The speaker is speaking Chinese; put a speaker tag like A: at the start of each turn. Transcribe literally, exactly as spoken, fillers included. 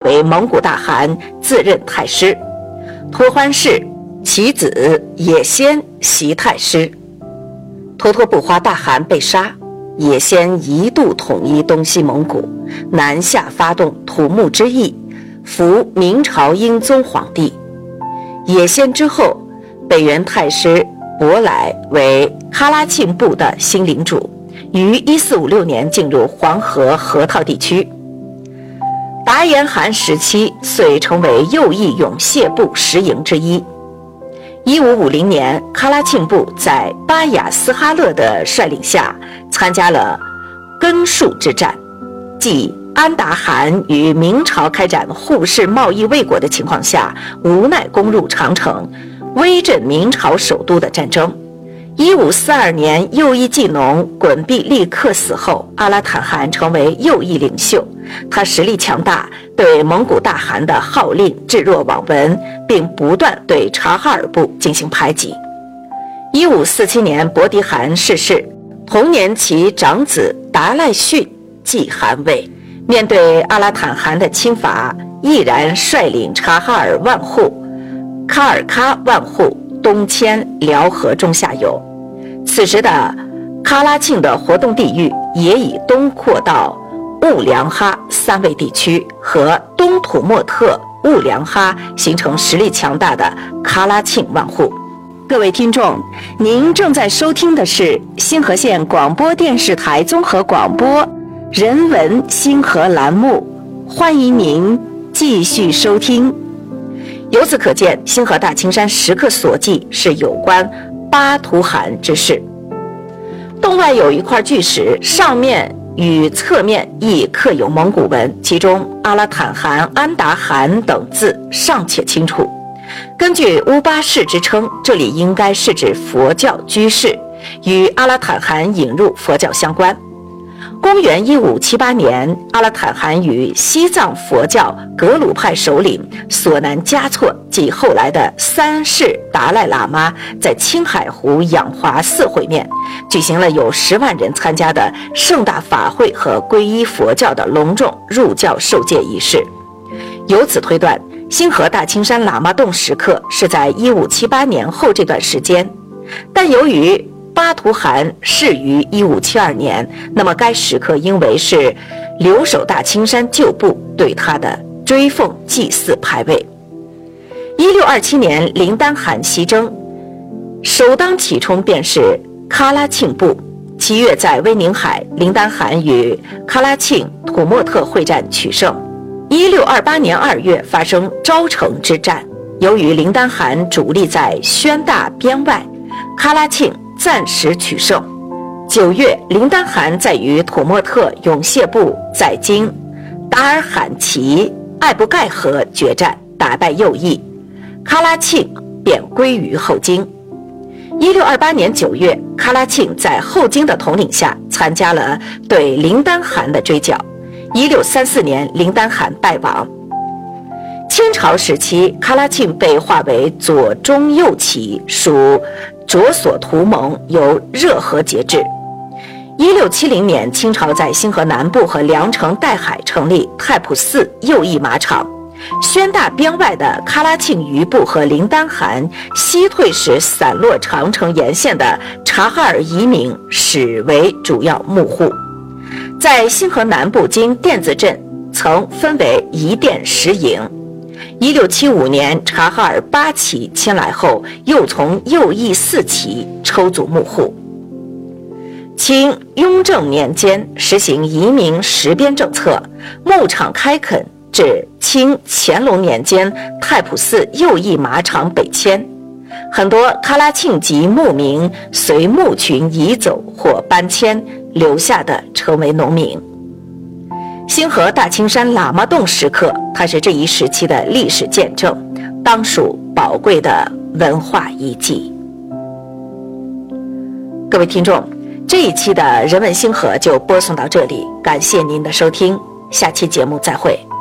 A: 为蒙古大汗，自任太师。托欢氏其子也先袭太师。脱脱不花大汗被杀，也先一度统一东西蒙古，南下发动土木之役，扶明朝英宗皇帝。也先之后，北元太师博莱为喀拉沁部的新领主，于一四五六年进入黄河河套地区。达延汗时期遂成为右翼勇谢部十营之一。一五五零年，喀拉沁部在巴雅斯哈勒的率领下参加了根戍之战，即安达汗与明朝开展互市贸易未果的情况下，无奈攻入长城，威震明朝首都的战争。一五四二年，右翼技农衮必力克死后，阿拉坦汗成为右翼领袖。他实力强大，对蒙古大汗的号令置若罔闻，并不断对察哈尔部进行排挤。一五四七年，伯迪汗逝世，同年其长子达赖逊继汗位。面对阿拉坦汗的侵伐，毅然率领察哈尔万户、喀尔喀万户东迁辽河中下游。此时的喀拉沁的活动地域也已东扩到兀良哈三卫地区和东土默特、兀良哈，形成实力强大的喀拉沁万户。各位听众，您正在收听的是新河县广播电视台综合广播人文星河栏目，欢迎您继续收听。由此可见，星河大青山石刻所记是有关巴图汗之事。洞外有一块巨石，上面与侧面亦刻有蒙古文，其中阿拉坦汗、安达汗等字尚且清楚。根据乌巴氏之称，这里应该是指佛教居士，与阿拉坦汗引入佛教相关。公元一五七八年，阿拉坦汗与西藏佛教格鲁派首领索南嘉措及后来的三世达赖喇嘛在青海湖养华寺会面，举行了有十万人参加的盛大法会和皈依佛教的隆重入教受戒仪式。由此推断，星河大青山喇嘛洞石刻是在一五七八年后这段时间，但由于巴图汗逝于一五七二年，那么该石刻应为是留守大青山旧部对他的追奉祭祀牌位。一六二七年，林丹汗西征，首当其冲便是喀拉沁部。七月在威宁海，林丹汗与喀拉沁、土默特会战取胜。一六二八年二月发生昭城之战，由于林丹汗主力在宣大边外，喀拉沁暂时取胜。九月，林丹汗在与土默特勇谢部在今达尔罕旗艾布盖河决战，打败右翼，喀拉沁便归于后金。一六二八年九月，喀拉沁在后金的统领下参加了对林丹汗的追剿。一六三四年，林丹汗败亡。清朝时期，喀拉沁被划为左中右旗，属卓索图盟，由热河节制。一六七零年，清朝在星河南部和凉城岱海成立太仆寺右翼马场。宣大边外的喀拉沁余部和林丹汗西退时散落长城沿线的察哈尔移民始为主要牧户。在星河南部经甸子镇曾分为一甸十营。一六七五年，察哈尔八旗迁来后，又从右翼四旗抽组牧户。清雍正年间实行移民实边政策，牧场开垦至清乾隆年间，太仆寺右翼马场北迁，很多喀拉沁籍牧民随牧群移走或搬迁，留下的成为农民。星河大青山喇嘛洞石刻，它是这一时期的历史见证，当属宝贵的文化遗迹。各位听众，这一期的人文星河就播送到这里，感谢您的收听，下期节目再会。